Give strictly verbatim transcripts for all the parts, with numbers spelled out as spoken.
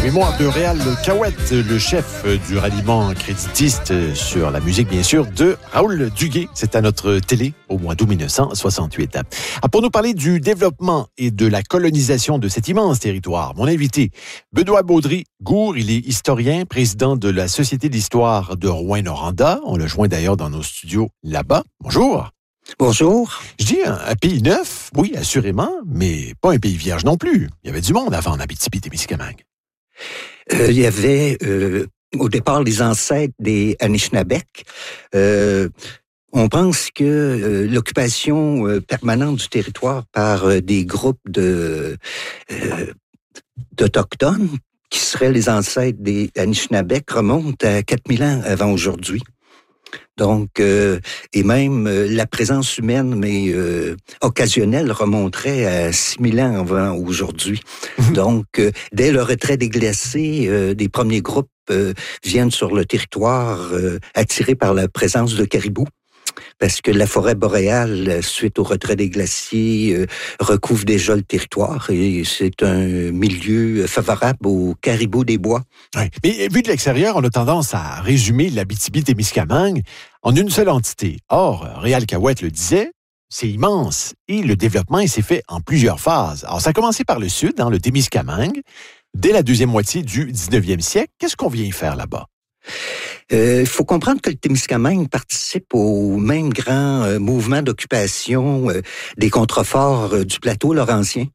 Mémoire de Réal Cahouette, le chef du ralliement créditiste sur la musique, bien sûr, de Raoul Duguay. C'est à notre télé au mois d'août mille neuf cent soixante-huit. Ah, pour nous parler du développement et de la colonisation de cet immense territoire, mon invité, Benoît Baudry-Gour, il est historien, président de la Société d'histoire de Rouyn-Noranda. On le joint d'ailleurs dans nos studios là-bas. Bonjour. Bonjour. Je dis un, un pays neuf, oui, assurément, mais pas un pays vierge non plus. Il y avait du monde avant en Abitibi-Témiscamingue. Euh, il y avait euh, au départ les ancêtres des Anishinaabeg. Euh, on pense que euh, l'occupation euh, permanente du territoire par euh, des groupes de euh, d'Autochtones, qui seraient les ancêtres des Anishinaabeg, remonte à quatre mille ans avant aujourd'hui. Donc, euh, et même euh, la présence humaine, mais euh, occasionnelle, remonterait à six mille ans avant aujourd'hui. Donc, euh, dès le retrait des glaciers, euh, des premiers groupes euh, viennent sur le territoire euh, attirés par la présence de caribous. Parce que la forêt boréale, suite au retrait des glaciers, euh, recouvre déjà le territoire et c'est un milieu favorable aux caribous des bois. Oui. Mais vu de l'extérieur, on a tendance à résumer l'Abitibi-Témiscamingue en une seule entité. Or, Réal Cahouette le disait, c'est immense et le développement il s'est fait en plusieurs phases. Alors, ça a commencé par le sud, dans le Témiscamingue, dès la deuxième moitié du dix-neuvième siècle. Qu'est-ce qu'on vient y faire là-bas? Il euh, faut comprendre que le Témiscamingue participe au même grand euh, mouvement d'occupation euh, des contreforts euh, du plateau laurentien.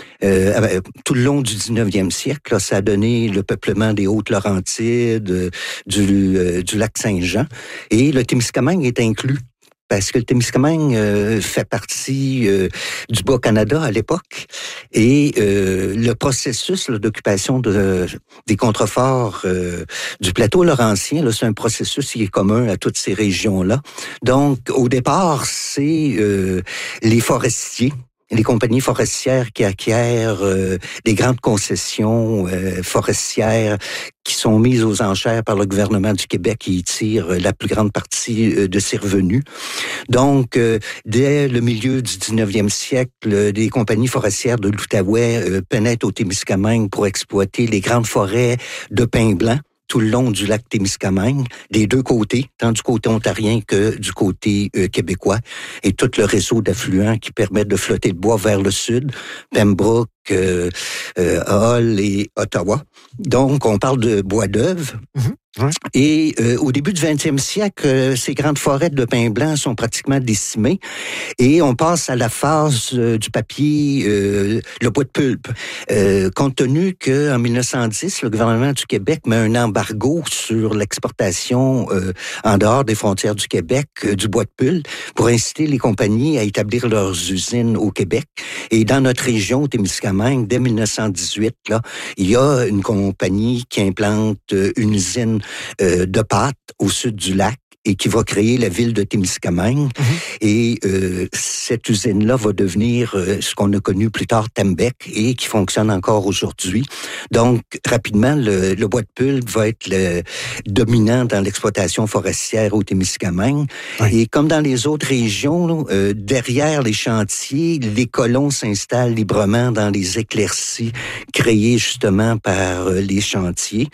Euh, tout le long du dix-neuvième siècle, là, ça a donné le peuplement des Hautes-Laurentides, euh, du, euh, du lac Saint-Jean, et le Témiscamingue est inclus. Parce que le Témiscamingue euh, fait partie euh, du Bas-Canada à l'époque et euh, le processus là, d'occupation de, des contreforts euh, du plateau laurentien, là, c'est un processus qui est commun à toutes ces régions-là. Donc, au départ, c'est euh, les forestiers, les compagnies forestières qui acquièrent euh, des grandes concessions euh, forestières qui sont mises aux enchères par le gouvernement du Québec qui y tire la plus grande partie euh, de ses revenus. Donc, euh, dès le milieu du dix-neuvième siècle, des compagnies forestières de l'Outaouais euh, pénètrent au Témiscamingue pour exploiter les grandes forêts de pin blanc tout le long du lac Témiscamingue, des deux côtés, tant du côté ontarien que du côté euh, québécois, et tout le réseau d'affluents qui permettent de flotter le bois vers le sud, Pembroke, euh, euh, Hull et Ottawa. Donc, on parle de bois d'œuvre. Mm-hmm. Ouais. Et euh, au début du vingtième siècle, euh, ces grandes forêts de pin blanc sont pratiquement décimées et on passe à la phase euh, du papier, euh, le bois de pulpe. Euh, compte tenu qu'en mille neuf cent dix, le gouvernement du Québec met un embargo sur l'exportation euh, en dehors des frontières du Québec euh, du bois de pulpe pour inciter les compagnies à établir leurs usines au Québec. Et dans notre région, au Témiscamingue, dès mille neuf cent dix-huit, là, il y a une compagnie qui implante euh, une usine Euh, de pâte au sud du lac et qui va créer la ville de Témiscamingue. Mm-hmm. Et euh, cette usine-là va devenir euh, ce qu'on a connu plus tard Tembec et qui fonctionne encore aujourd'hui. Donc, rapidement, le, le bois de pulpe va être le dominant dans l'exploitation forestière au Témiscamingue. Oui. Et comme dans les autres régions, euh, derrière les chantiers, les colons s'installent librement dans les éclaircies créées justement par euh, les chantiers.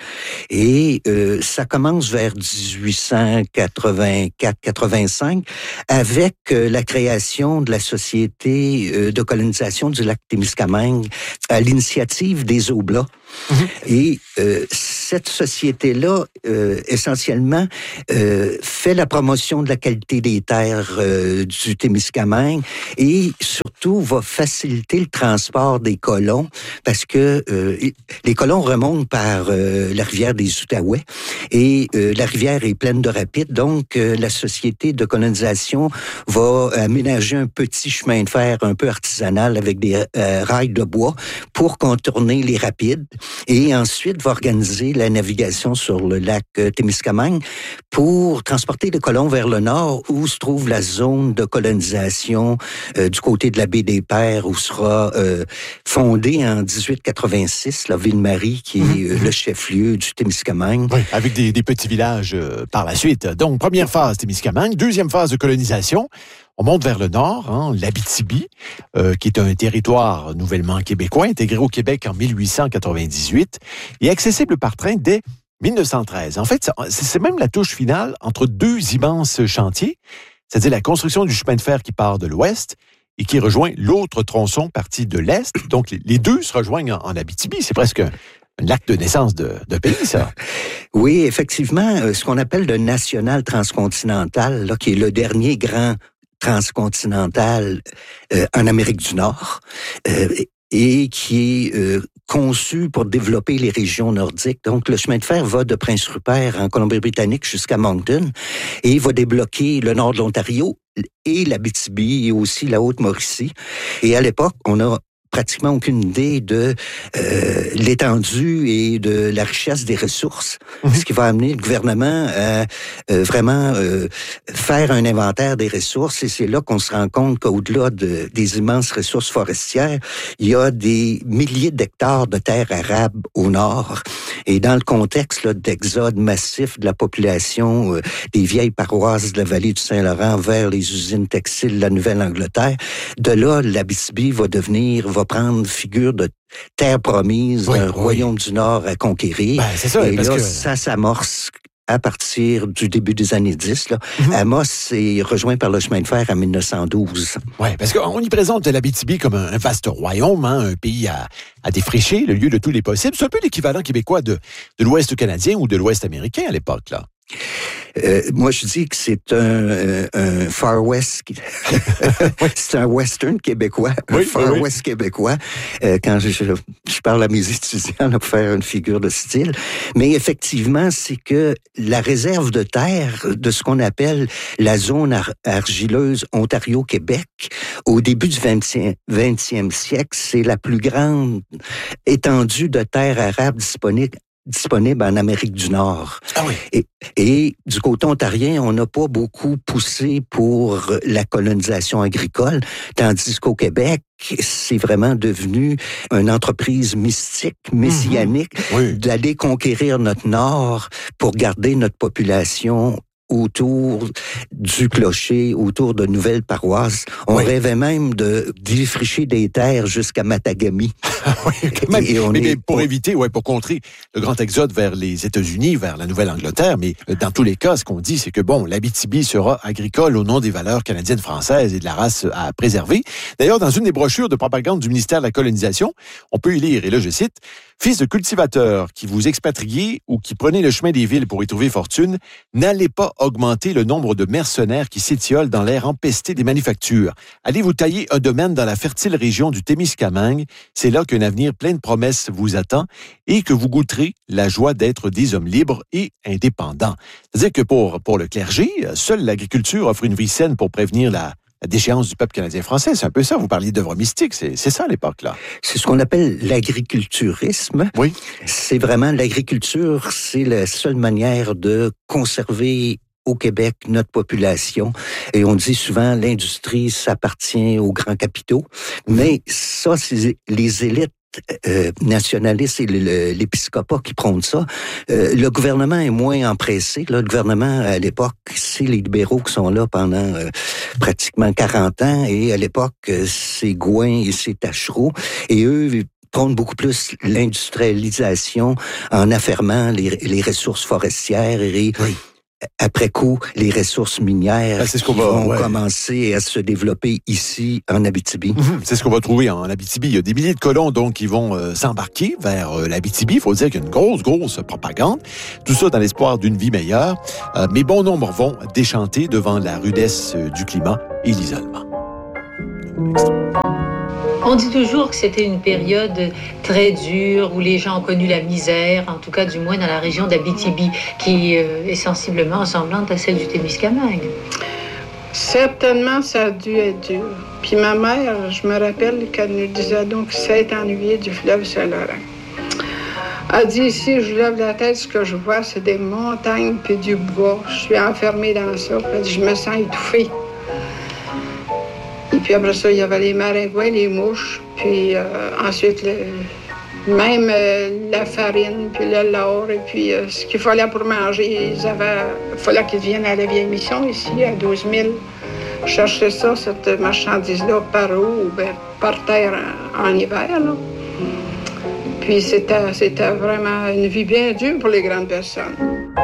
Et euh, ça commence vers dix-huit cent quatre-vingt-quatre quatre-vingt-cinq avec euh, la création de la Société euh, de colonisation du lac Témiscamingue à l'initiative des Oblats. Mmh. Et euh, cette société-là, euh, essentiellement, euh, fait la promotion de la qualité des terres euh, du Témiscamingue et surtout va faciliter le transport des colons parce que euh, les colons remontent par euh, la rivière des Outaouais et euh, la rivière est pleine de rapides. Donc, euh, la Société de colonisation va aménager un petit chemin de fer un peu artisanal avec des euh, rails de bois pour contourner les rapides. Et ensuite, va organiser la navigation sur le lac Témiscamingue pour transporter les colons vers le nord où se trouve la zone de colonisation euh, du côté de la baie des Pères où sera euh, fondée en dix-huit quatre-vingt-six la Ville-Marie qui est euh, le chef-lieu du Témiscamingue. Oui, avec des, des petits villages euh, par la suite. Donc, première phase Témiscamingue, deuxième phase de colonisation. On monte vers le nord, hein, l'Abitibi, euh, qui est un territoire nouvellement québécois, intégré au Québec en mille huit cent quatre-vingt-dix-huit et accessible par train dès mille neuf cent treize. En fait, c'est même la touche finale entre deux immenses chantiers, c'est-à-dire la construction du chemin de fer qui part de l'ouest et qui rejoint l'autre tronçon parti de l'est. Donc, les deux se rejoignent en, en Abitibi. C'est presque un, un acte de naissance de, de pays, ça. Oui, effectivement, ce qu'on appelle le national transcontinental, là, qui est le dernier grand transcontinental euh, en Amérique du Nord, euh, et qui est euh, conçu pour développer les régions nordiques. Donc, le chemin de fer va de Prince-Rupert en Colombie-Britannique jusqu'à Moncton et il va débloquer le nord de l'Ontario et l'Abitibi et aussi la Haute-Mauricie. Et à l'époque, on a pratiquement aucune idée de euh, l'étendue et de la richesse des ressources, mmh. ce qui va amener le gouvernement à euh, vraiment euh, faire un inventaire des ressources. Et c'est là qu'on se rend compte qu'au-delà de, des immenses ressources forestières, il y a des milliers d'hectares de terres arables au nord. Et dans le contexte là, d'exode massif de la population euh, des vieilles paroisses de la vallée du Saint-Laurent vers les usines textiles de la Nouvelle-Angleterre, de là, l'Abitibi va devenir, va prendre figure de terre promise, oui, un oui. royaume du Nord à conquérir. Ben, c'est ça, et parce là, que... ça s'amorce à partir du début des années dix. Là. Mm-hmm. Amos est rejoint par le chemin de fer en mille neuf cent douze. Oui, parce qu'on y présente l'Abitibi comme un vaste royaume, hein, un pays à, à défricher, le lieu de tous les possibles. C'est un peu l'équivalent québécois de, de l'Ouest canadien ou de l'Ouest américain à l'époque, là. Euh, moi, je dis que c'est un, euh, un Far West, c'est un Western québécois, un oui, Far oui. West québécois, euh, quand je, je, je parle à mes étudiants là, pour faire une figure de style. Mais effectivement, c'est que la réserve de terre de ce qu'on appelle la zone ar- argileuse Ontario-Québec, au début du vingtième siècle, c'est la plus grande étendue de terre arable disponible disponible en Amérique du Nord. Ah oui. Et, et du côté ontarien, on n'a pas beaucoup poussé pour la colonisation agricole, tandis qu'au Québec, c'est vraiment devenu une entreprise mystique, messianique, mmh. oui. d'aller conquérir notre Nord pour garder notre population autour du clocher, autour de nouvelles paroisses. On oui. rêvait même de défricher des terres jusqu'à Matagami. oui, même, et on mais, est mais pour, pour éviter, ouais, pour contrer le grand exode vers les États-Unis, vers la Nouvelle-Angleterre. Mais dans tous les cas, ce qu'on dit, c'est que bon, l'Abitibi sera agricole au nom des valeurs canadiennes, françaises et de la race à préserver. D'ailleurs, dans une des brochures de propagande du ministère de la Colonisation, on peut y lire, et là je cite, « Fils de cultivateurs qui vous expatriez ou qui prenez le chemin des villes pour y trouver fortune, n'allez pas augmenter le nombre de mercenaires qui s'étiolent dans l'air empesté des manufactures. Allez vous tailler un domaine dans la fertile région du Témiscamingue. C'est là qu'un avenir plein de promesses vous attend et que vous goûterez la joie d'être des hommes libres et indépendants. » C'est-à-dire que pour, pour le clergé, seule l'agriculture offre une vie saine pour prévenir la La déchéance du peuple canadien-français, c'est un peu ça. Vous parliez d'œuvres mystiques, c'est, c'est ça à l'époque, là. C'est ce qu'on appelle l'agriculturisme. Oui. C'est vraiment l'agriculture, c'est la seule manière de conserver au Québec notre population. Et on dit souvent l'industrie s'appartient aux grands capitaux. Mais ça, c'est les élites Euh, nationalistes et le, l'épiscopat qui prônent ça. Euh, le gouvernement est moins empressé. Là, le gouvernement, à l'époque, c'est les libéraux qui sont là pendant euh, pratiquement quarante ans. Et à l'époque, c'est Gouin et c'est Taschereau. Et eux prônent beaucoup plus l'industrialisation en affermant les, les ressources forestières et oui. après coup, les ressources minières ben, c'est ce qu'on qui va, vont ouais. commencer à se développer ici en Abitibi. Mmh, c'est ce qu'on va trouver en Abitibi. Il y a des milliers de colons donc qui vont euh, s'embarquer vers euh, l'Abitibi. Il faut dire qu'il y a une grosse, grosse propagande. Tout ça dans l'espoir d'une vie meilleure. Euh, mais bon nombre vont déchanter devant la rudesse euh, du climat et l'isolement. On dit toujours que c'était une période très dure où les gens ont connu la misère, en tout cas du moins dans la région d'Abitibi, qui euh, est sensiblement ressemblante à celle du Témiscamingue. Certainement, ça a dû être dur. Puis ma mère, je me rappelle qu'elle nous disait donc s'être ennuyée du fleuve Saint-Laurent. Elle dit ici, je lève la tête, ce que je vois, c'est des montagnes puis du bois. Je suis enfermée dans ça. Elle dit, je me sens étouffée. Et puis après ça, il y avait les maringouins, les mouches, puis euh, ensuite, le, même euh, la farine, puis le lard, et puis euh, ce qu'il fallait pour manger. Il fallait qu'ils viennent à la vieille mission ici, à douze mille chercher ça, cette marchandise-là, par eau ou bien par terre en, en hiver, là. Puis c'était, c'était vraiment une vie bien dure pour les grandes personnes.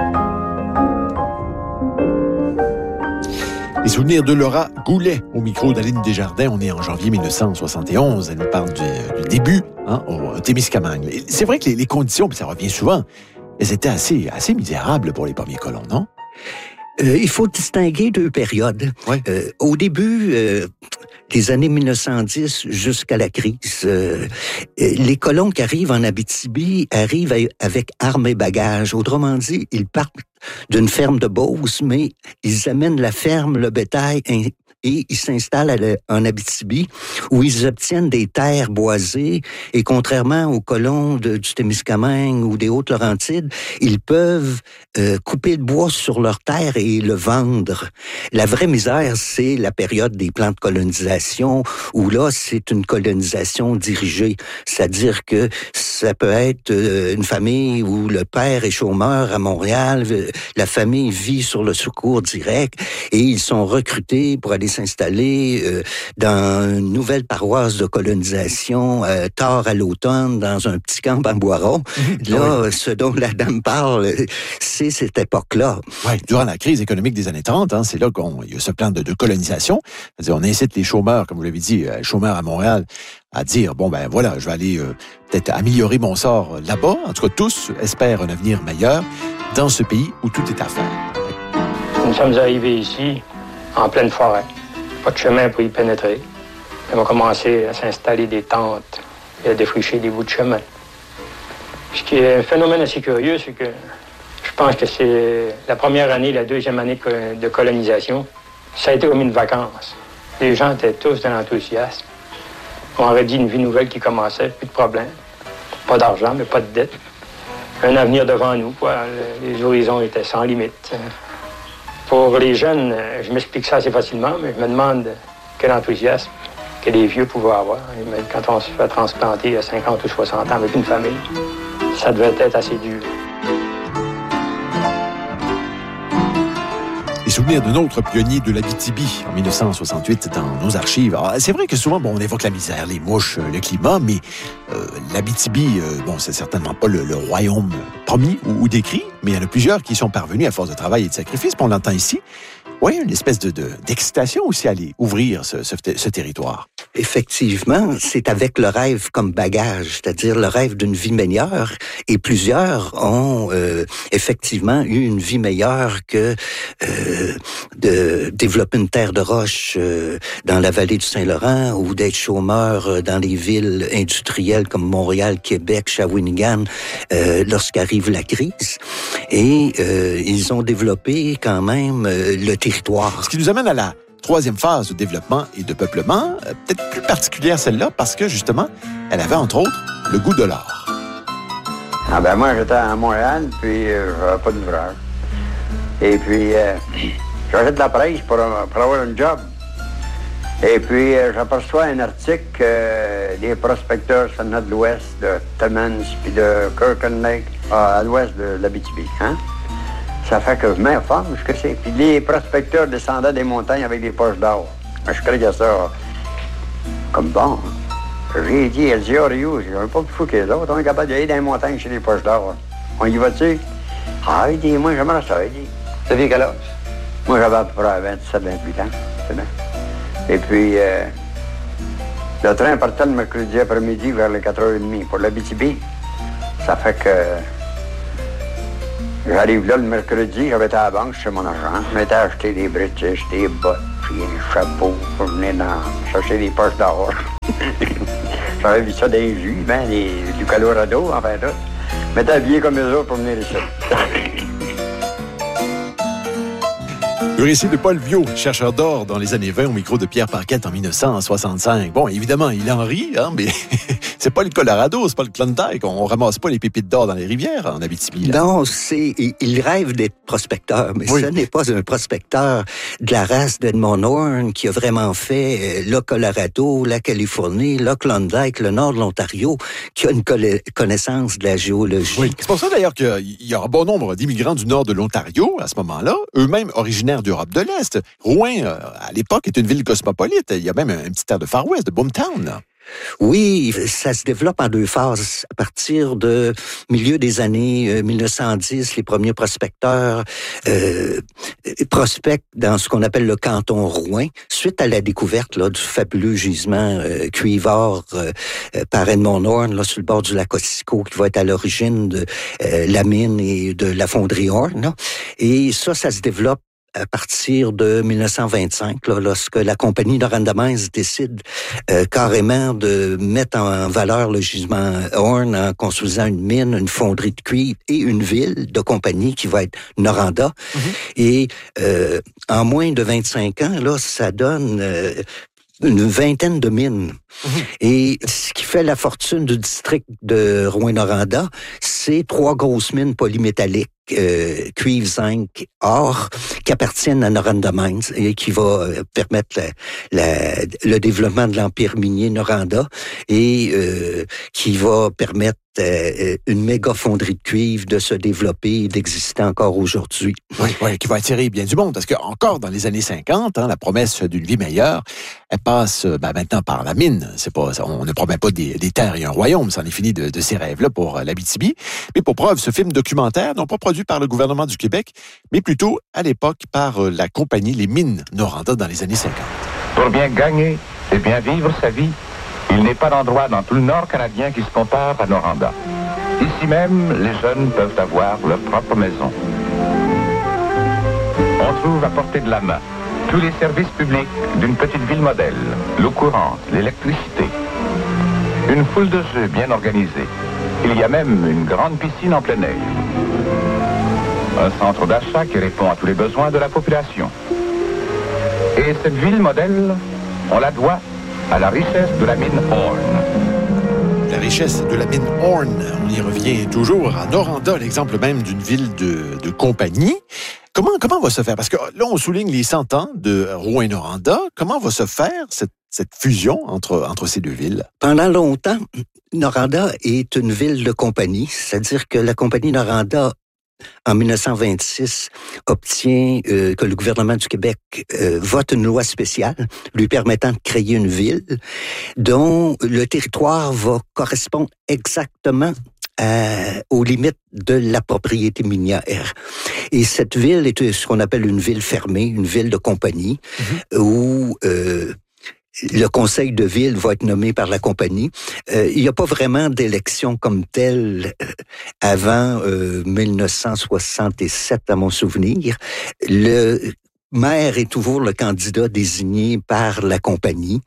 Les souvenirs de Laura Goulet au micro d'Aline Desjardins. On est en janvier mille neuf cent soixante et onze. Elle nous parle du, du début hein, au Témiscamingue. C'est vrai que les, les conditions, puis ça revient souvent, elles étaient assez, assez misérables pour les premiers colons, non? Euh, il faut distinguer deux périodes. Ouais. Euh, au début euh, des années mille neuf cent dix jusqu'à la crise, euh, les colons qui arrivent en Abitibi arrivent avec armes et bagages. Autrement dit, ils partent d'une ferme de Beauce, mais ils amènent la ferme, le bétail et ils s'installent en Abitibi où ils obtiennent des terres boisées et contrairement aux colons de, du Témiscamingue ou des Hautes-Laurentides, ils peuvent euh, couper le bois sur leurs terres et le vendre. La vraie misère, c'est la période des plans de colonisation où là, c'est une colonisation dirigée. C'est-à-dire que ça peut être euh, une famille où le père est chômeur à Montréal, la famille vit sur le secours direct et ils sont recrutés pour aller s'installer euh, dans une nouvelle paroisse de colonisation euh, tard à l'automne dans un petit camp en Boiron. Mmh, là, oui. Ce dont la dame parle, c'est cette époque-là. Oui, durant la crise économique des années trente, hein, c'est là qu'il y a ce plan de, de colonisation. C'est-à-dire, on incite les chômeurs, comme vous l'avez dit, les chômeurs à Montréal, à dire, bon, ben voilà, je vais aller euh, peut-être améliorer mon sort là-bas. En tout cas, tous espèrent un avenir meilleur dans ce pays où tout est à faire. Nous sommes arrivés ici, en pleine forêt. Pas de chemin pour y pénétrer. On a commencé à s'installer des tentes et à défricher des bouts de chemin. Ce qui est un phénomène assez curieux, c'est que je pense que c'est la première année, la deuxième année de colonisation, ça a été comme une vacance. Les gens étaient tous dans l'enthousiasme. On aurait dit une vie nouvelle qui commençait, plus de problème. Pas d'argent, mais pas de dette. Un avenir devant nous, quoi. Les horizons étaient sans limite. Pour les jeunes, je m'explique ça assez facilement, mais je me demande quel enthousiasme que les vieux pouvaient avoir. Quand on se fait transplanter à cinquante ou soixante ans avec une famille, ça devait être assez dur. Les souvenirs d'un autre pionnier de l'Abitibi en mille neuf cent soixante-huit dans nos archives. Alors, c'est vrai que souvent, bon, on évoque la misère, les mouches, le climat, mais euh, l'Abitibi, euh, bon, c'est certainement pas le, le royaume promis ou, ou décrit, mais il y en a plusieurs qui sont parvenus à force de travail et de sacrifice. Puis on l'entend ici. Oui, une espèce de, de, d'excitation aussi à aller ouvrir ce, ce, ce territoire. Effectivement, c'est avec le rêve comme bagage, c'est-à-dire le rêve d'une vie meilleure. Et plusieurs ont euh, effectivement eu une vie meilleure que euh, de développer une terre de roche euh, dans la vallée du Saint-Laurent ou d'être chômeur dans les villes industrielles comme Montréal, Québec, Shawinigan, euh, lorsqu'arrive la crise. Et euh, ils ont développé quand même euh, le territoire. Ce qui nous amène à la troisième phase de développement et de peuplement, euh, peut-être plus particulière celle-là, parce que justement, elle avait entre autres le goût de l'or. Ah ben moi, j'étais à Montréal, puis euh, j'avais pas d'ouvrage. Et puis, euh, j'achète de la presse pour, pour avoir un job. Et puis, euh, j'aperçois un article euh, des prospecteurs sur le nord de l'ouest, de Timmins, puis de Kirkland Lake, à l'ouest de l'Abitibi, hein? Ça fait que je m'informe ce que c'est. Puis les prospecteurs descendaient des montagnes avec des poches d'or. Je croyais ça comme bon. J'ai dit, elle dit, oh, Rio, j'ai pas plus fou que les autres. On est capable d'aller dans les montagnes chez les poches d'or. On y va-tu? Ah, il dit, moi, j'aimerais ça. Il dit, ça fait quel âge? Moi, j'avais à peu près vingt-sept, vingt-huit ans. C'est bien. Et puis, euh, le train partait le mercredi après-midi vers les quatre heures trente pour l'Abitibi. Ça fait que j'arrive là le mercredi, j'avais été à la banque, je sais mon argent. Je m'étais acheté des British, des bottes, puis un chapeau pour venir dans, chercher des poches d'or. J'avais vu ça dans les jus, ben, les, du Colorado, enfin tout. Je m'étais habillé comme eux autres pour venir ici. Le récit de Paul Viau, chercheur d'or dans les années vingt au micro de Pierre Parquette en mille neuf cent soixante-cinq. Bon, évidemment, il en rit, hein, mais c'est pas le Colorado, c'est pas le Klondike. On ramasse pas les pépites d'or dans les rivières en Abitibi. Là. Non, c'est, il rêve d'être prospecteur, mais oui. Ce n'est pas un prospecteur de la race d'Edmond Horne qui a vraiment fait le Colorado, la Californie, le Klondike, le nord de l'Ontario, qui a une connaissance de la géologie. Oui. C'est pour ça d'ailleurs qu'il y a un bon nombre d'immigrants du nord de l'Ontario à ce moment-là, eux-mêmes originaires de d'Europe de l'Est. Rouen, euh, à l'époque, est une ville cosmopolite. Il y a même un, un petit air de Far West, de Boomtown, là. Oui, ça se développe en deux phases. À partir de milieu des années mille neuf cent dix, les premiers prospecteurs euh, prospectent dans ce qu'on appelle le canton Rouen, suite à la découverte là, du fabuleux gisement euh, cuivre euh, par Edmond Horne, là, sur le bord du lac Otsiko, qui va être à l'origine de euh, la mine et de la fonderie Horne. Là. Et ça, ça se développe à partir de mille neuf cent vingt-cinq, là, lorsque la compagnie Noranda Mines décide euh, carrément de mettre en valeur le gisement Horne en construisant une mine, une fonderie de cuivre et une ville de compagnie qui va être Noranda. Mm-hmm. Et euh, en moins de vingt-cinq ans, là, ça donne euh, une vingtaine de mines. Mmh. Et ce qui fait la fortune du district de Rouyn-Noranda, c'est trois grosses mines polymétalliques, euh, cuivre, zinc, or, qui appartiennent à Noranda Mines et qui va euh, permettre la, la, le développement de l'empire minier Noranda et euh, qui va permettre euh, une méga fonderie de cuivre de se développer et d'exister encore aujourd'hui. Oui, oui, qui va attirer bien du monde, parce que encore dans les années cinquante, hein, la promesse d'une vie meilleure, elle passe ben, maintenant par la mine. C'est pas, on ne promet pas des, des terres et un royaume, c'en est fini de, de ces rêves-là pour l'Abitibi. Mais pour preuve, ce film documentaire, non pas produit par le gouvernement du Québec, mais plutôt à l'époque par la compagnie Les Mines Noranda dans les années cinquante. Pour bien gagner et bien vivre sa vie, il n'est pas d'endroit dans tout le nord canadien qui se compare à Noranda. Ici même, les jeunes peuvent avoir leur propre maison. On trouve à portée de la main tous les services publics d'une petite ville modèle, l'eau courante, l'électricité, une foule de jeux bien organisés. Il y a même une grande piscine en plein air. Un centre d'achat qui répond à tous les besoins de la population. Et cette ville modèle, on la doit à la richesse de la mine Horne. La richesse de la mine Horne, on y revient toujours à Noranda, l'exemple même d'une ville de, de compagnie. Comment, comment va se faire? Parce que là, on souligne les cent ans de Rouyn-Noranda. Comment va se faire cette, cette fusion entre, entre ces deux villes? Pendant longtemps, Noranda est une ville de compagnie, c'est-à-dire que la compagnie Noranda, en mille neuf cent vingt-six, obtient euh, que le gouvernement du Québec euh, vote une loi spéciale lui permettant de créer une ville dont le territoire va correspondre exactement Euh, aux limites de la propriété minière. Et cette ville est ce qu'on appelle une ville fermée, une ville de compagnie, mm-hmm. où euh, le conseil de ville va être nommé par la compagnie. Euh, il n'y a pas vraiment d'élection comme telle euh, avant euh, mille neuf cent soixante-sept, à mon souvenir. Le maire est toujours le candidat désigné par la compagnie.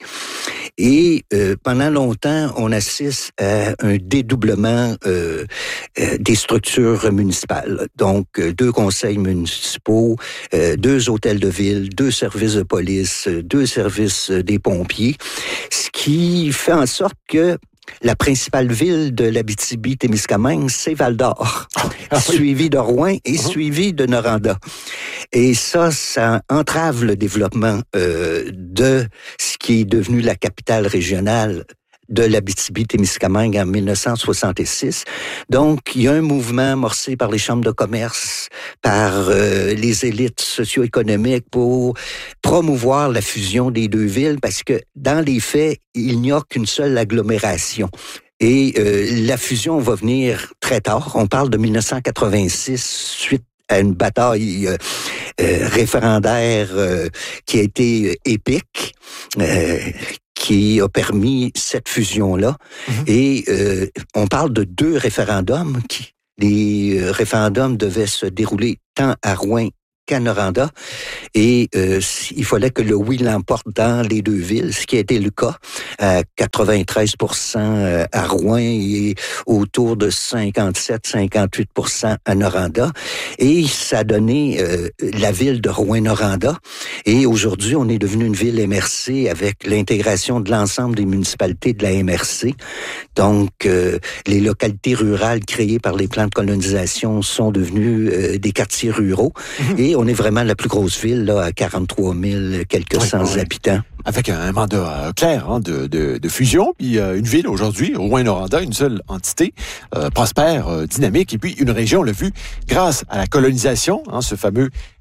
Et euh, pendant longtemps, on assiste à un dédoublement euh, euh, des structures municipales. Donc, euh, deux conseils municipaux, euh, deux hôtels de ville, deux services de police, deux services des pompiers, ce qui fait en sorte que la principale ville de l'Abitibi-Témiscamingue, c'est Val-d'Or, ah, oui. suivi de Rouen et uh-huh. suivi de Noranda. Et ça, ça entrave le développement euh, de ce qui est devenu la capitale régionale de l'Abitibi-Témiscamingue en mille neuf cent soixante-six. Donc, il y a un mouvement amorcé par les chambres de commerce, par euh, les élites socio-économiques pour promouvoir la fusion des deux villes, parce que dans les faits, il n'y a qu'une seule agglomération. Et euh, la fusion va venir très tard. On parle de mille neuf cent quatre-vingt-six, suite à une bataille euh, euh, référendaire euh, qui a été épique, euh, qui a permis cette fusion-là. Mm-hmm. Et euh, on parle de deux référendums. Qui, les euh, référendums devaient se dérouler tant à Rouen qu'à Noranda. Et euh, il fallait que le oui l'emporte dans les deux villes, ce qui a été le cas à quatre-vingt-treize pour cent à Rouen et autour de cinquante-sept à cinquante-huit pour cent à Noranda. Et ça a donné euh, la ville de Rouyn-Noranda. Et aujourd'hui, on est devenu une ville M R C avec l'intégration de l'ensemble des municipalités de la M R C. Donc, euh, les localités rurales créées par les plans de colonisation sont devenues euh, des quartiers ruraux. Mmh. Et on est vraiment la plus grosse ville, là, à quarante-trois mille quelques oui, cents oui. habitants. Avec un mandat euh, clair hein, de, de, de fusion, puis euh, une ville aujourd'hui, Rouyn-Noranda, une seule entité, euh, prospère, euh, dynamique, et puis une région, on l'a vu, grâce à la colonisation, hein, ce fameux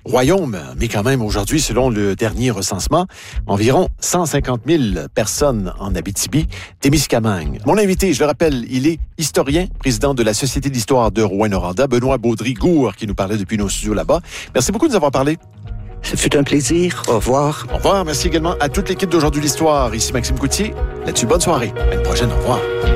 royaume, mais quand même aujourd'hui, selon le dernier recensement, environ cent cinquante mille personnes en Abitibi-Témiscamingue. Mon invité, je le rappelle, il est historien, président de la Société d'histoire de Rouyn-Noranda, Benoît Baudry-Gourde, qui nous parlait depuis nos studios là-bas. Merci beaucoup de nous avoir parlé. Ça fut un plaisir. Au revoir. Au revoir. Merci également à toute l'équipe d'Aujourd'hui l'Histoire. Ici Maxime Coutier. Là-dessus, bonne soirée. À une prochaine. Au revoir.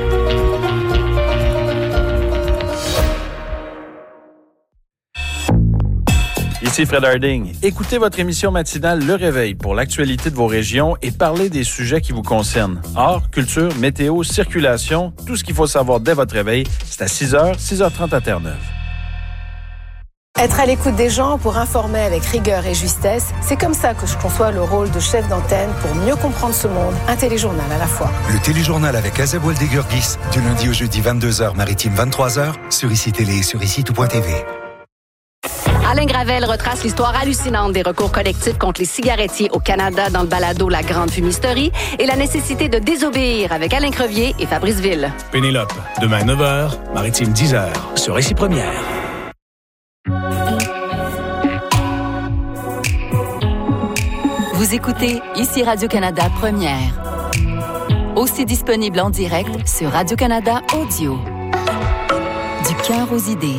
Ici Fred Harding. Écoutez votre émission matinale Le Réveil pour l'actualité de vos régions et parlez des sujets qui vous concernent. Art, culture, météo, circulation, tout ce qu'il faut savoir dès votre réveil, c'est à six heures, six heures trente à Terre-Neuve. Être à l'écoute des gens pour informer avec rigueur et justesse, c'est comme ça que je conçois le rôle de chef d'antenne pour mieux comprendre ce monde. Un téléjournal à la fois. Le téléjournal avec Azeb Waldegurgis, du lundi au jeudi vingt-deux heures, maritime vingt-trois heures, sur I C I Télé et sur I C I tout point T V. Alain Gravel retrace l'histoire hallucinante des recours collectifs contre les cigarettiers au Canada dans le balado La Grande Fumisterie et la nécessité de désobéir avec Alain Crevier et Fabrice Ville. Pénélope, demain neuf heures, maritime dix heures, sur Ici Première. Vous écoutez Ici Radio-Canada Première. Aussi disponible en direct sur Radio-Canada Audio. Du cœur aux idées.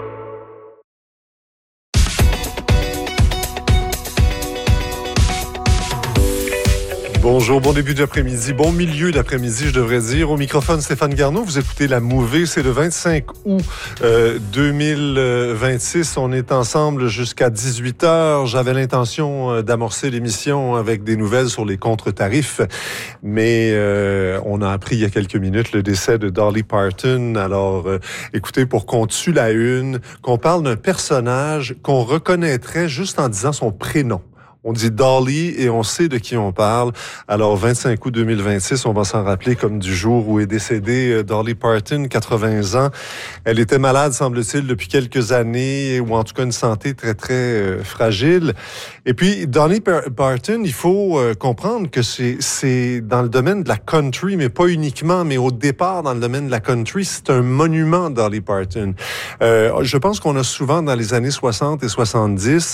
Bonjour, bon début d'après-midi, bon milieu d'après-midi, je devrais dire. Au microphone, Stéphane Garneau, vous écoutez La Mouvée, c'est le vingt-cinq août euh, deux mille vingt-six. On est ensemble jusqu'à dix-huit heures. J'avais l'intention euh, d'amorcer l'émission avec des nouvelles sur les contre-tarifs, mais euh, on a appris il y a quelques minutes le décès de Dolly Parton. Alors, euh, écoutez, pour qu'on tue la une, qu'on parle d'un personnage qu'on reconnaîtrait juste en disant son prénom. On dit Dolly et on sait de qui on parle. Alors, vingt-cinq août deux mille vingt-six, on va s'en rappeler comme du jour où est décédée Dolly Parton, quatre-vingts ans. Elle était malade, semble-t-il, depuis quelques années, ou en tout cas une santé très, très euh, fragile. Et puis, Dolly Parton, il faut euh, comprendre que c'est, c'est dans le domaine de la country, mais pas uniquement, mais au départ, dans le domaine de la country, c'est un monument, Dolly Parton. Euh, je pense qu'on a souvent, dans les années soixante et soixante-dix,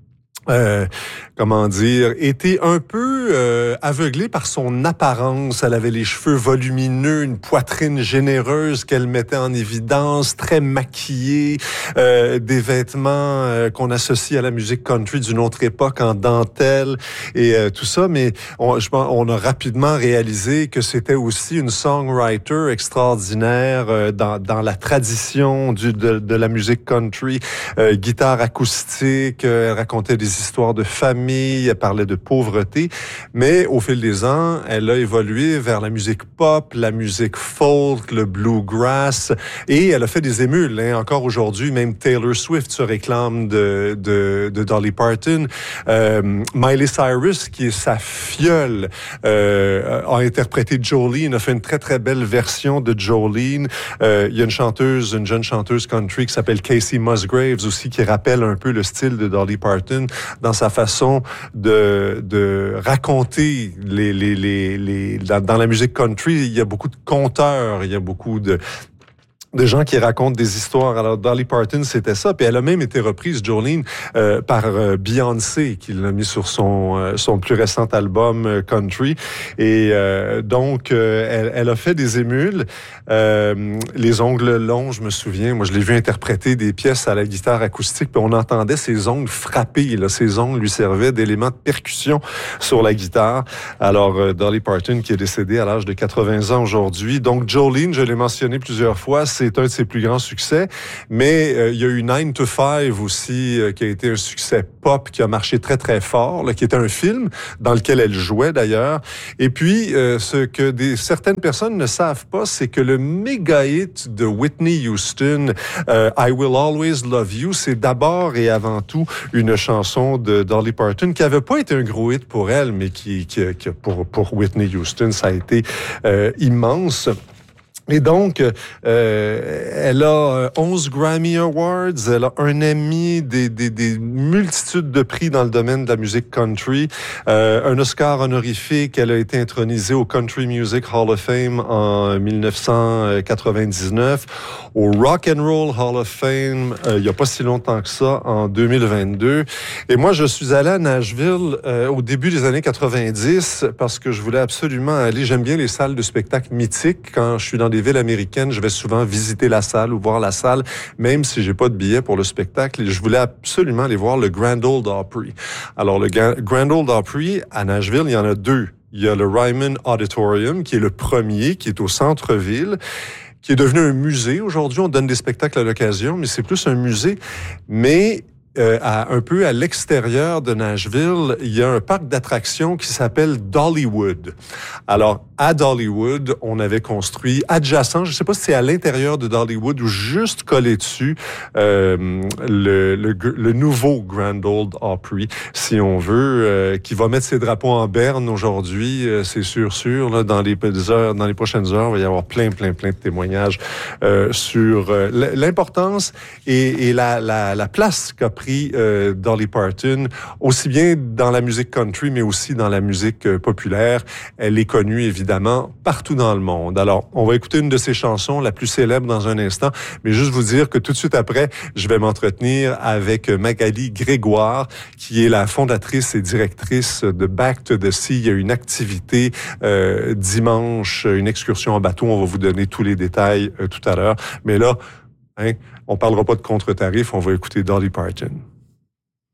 Euh, comment dire, était un peu euh, aveuglée par son apparence. Elle avait les cheveux volumineux, une poitrine généreuse qu'elle mettait en évidence, très maquillée, euh, des vêtements euh, qu'on associe à la musique country d'une autre époque en dentelle et euh, tout ça. Mais on, je pense, on a rapidement réalisé que c'était aussi une songwriter extraordinaire euh, dans, dans la tradition du, de, de la musique country. Euh, guitare acoustique, euh, elle racontait des histoires de famille, elle parlait de pauvreté, mais au fil des ans, elle a évolué vers la musique pop, la musique folk, le bluegrass, et elle a fait des émules. Hein. Encore aujourd'hui, même Taylor Swift se réclame de, de, de Dolly Parton. Euh, Miley Cyrus, qui est sa filleule, euh, a interprété Jolene, a fait une très très belle version de Jolene. Euh, il y a une chanteuse, une jeune chanteuse country qui s'appelle Casey Musgraves aussi, qui rappelle un peu le style de Dolly Parton dans sa façon de, de raconter les, les, les, les, dans, dans la musique country. Il y a beaucoup de conteurs, il y a beaucoup de, de gens qui racontent des histoires. Alors, Dolly Parton, c'était ça. Puis elle a même été reprise, Jolene, euh, par euh, Beyoncé, qui l'a mis sur son, euh, son plus récent album euh, country. Et euh, donc, euh, elle, elle a fait des émules. Euh, les ongles longs, je me souviens, moi, je l'ai vu interpréter des pièces à la guitare acoustique, puis on entendait ses ongles frapper. Là. Ses ongles lui servaient d'éléments de percussion sur la guitare. Alors, euh, Dolly Parton, qui est décédée à l'âge de quatre-vingts ans aujourd'hui. Donc, Jolene, je l'ai mentionné plusieurs fois, c'est un de ses plus grands succès, mais euh, il y a eu nine to five aussi, euh, qui a été un succès pop, qui a marché très, très fort, là, qui était un film dans lequel elle jouait d'ailleurs. Et puis, euh, ce que des, certaines personnes ne savent pas, c'est que le méga hit de Whitney Houston, euh, I Will Always Love You, c'est d'abord et avant tout une chanson de Dolly Parton, qui avait pas été un gros hit pour elle, mais qui, qui, qui pour, pour Whitney Houston, ça a été euh, immense. Et donc, euh, elle a onze Grammy Awards, elle a un Emmy, des, des, des multitudes de prix dans le domaine de la musique country, euh, un Oscar honorifique, elle a été intronisée au Country Music Hall of Fame en dix-neuf cent quatre-vingt-dix-neuf, au Rock and Roll Hall of Fame euh, il n'y a pas si longtemps que ça, en deux mille vingt-deux. Et moi, je suis allé à Nashville euh, au début des années quatre-vingt-dix parce que je voulais absolument aller, j'aime bien les salles de spectacle mythiques. Quand je suis dans des villes américaines, je vais souvent visiter la salle ou voir la salle, même si j'ai pas de billet pour le spectacle. Et je voulais absolument aller voir le Grand Ole Opry. Alors, le Grand Ole Opry, à Nashville, il y en a deux. Il y a le Ryman Auditorium, qui est le premier, qui est au centre-ville, qui est devenu un musée. Aujourd'hui, on donne des spectacles à l'occasion, mais c'est plus un musée. Mais Euh, à, un peu à l'extérieur de Nashville, il y a un parc d'attractions qui s'appelle Dollywood. Alors, à Dollywood, on avait construit adjacent, je ne sais pas si c'est à l'intérieur de Dollywood ou juste collé dessus, euh, le, le, le nouveau Grand Ole Opry, si on veut, euh, qui va mettre ses drapeaux en berne aujourd'hui, euh, c'est sûr, sûr. Là, dans les heures, dans les prochaines heures, il va y avoir plein, plein, plein de témoignages euh, sur euh, l'importance et, et la, la, la place qu'a pris Euh, Dolly Parton, aussi bien dans la musique country, mais aussi dans la musique euh, populaire. Elle est connue, évidemment, partout dans le monde. Alors, on va écouter une de ses chansons, la plus célèbre, dans un instant, mais juste vous dire que tout de suite après, je vais m'entretenir avec Magali Grégoire, qui est la fondatrice et directrice de Back to the Sea. Il y a une activité euh, dimanche, une excursion en bateau. On va vous donner tous les détails euh, tout à l'heure. Mais là, Hein? On parlera pas de contre-tarif, on va écouter Dolly Parton.